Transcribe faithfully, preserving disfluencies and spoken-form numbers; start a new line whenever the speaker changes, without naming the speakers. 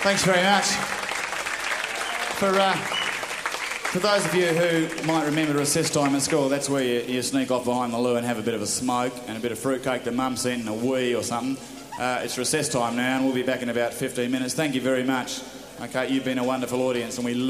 Thanks very much. For, uh, for those of you who might remember recess time at school, that's where you, you sneak off behind the loo and have a bit of a smoke and a bit of fruitcake that mum sent and a wee or something. Uh, it's recess time now and we'll be back in about fifteen minutes. Thank you very much. Okay, you've been a wonderful audience and we